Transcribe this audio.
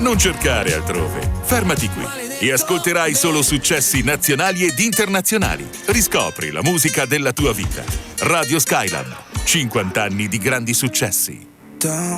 Non cercare altrove. Fermati qui e ascolterai solo successi nazionali ed internazionali. Riscopri la musica della tua vita. Radio Skylab. 50 anni di grandi successi.